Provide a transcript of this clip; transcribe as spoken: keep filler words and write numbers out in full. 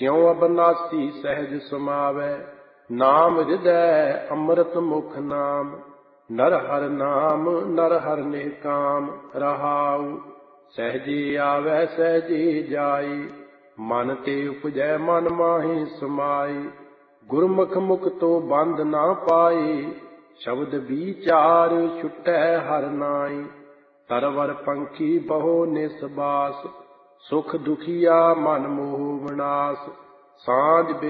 ਕਿਉ ਅਬਨਾਸੀ ਸਹਿਜ ਸਮਾਵੈ। ਨਾਮ ਹਿਰਦੈ ਅੰਮ੍ਰਿਤ ਮੁਖ ਨਾਮ, ਨਰ ਹਰਿ ਨਾਮ ਨਰ ਹਰਿ ਨਿਹਕਾਮ। ਰਹਾਉ ਸਹਿਜੇ ਆਵੈ ਸਹਿਜੇ ਜਾਈ, ਮਨ ਤੇ ਉਪਜੈ ਮਨ ਮਾਹੀ ਸਮਾਈ। ਗੁਰਮੁਖ ਮੁਖ ਤੋਂ ਬੰਧ ਨਾ ਪਾਈ, ਸ਼ਬਦ ਵਿਚਾਰ ਛੁਟੈ ਹਰਿ ਨਾਈ। ਤਰਵਰ ਪੰਖੀ ਬਹੁ ਨਿਸਬਾਸ, ਸੁਖ ਦੁਖੀਆ ਮਨ ਮੋਹ ਵਿਨਾਸ਼। ਸਾਂਝ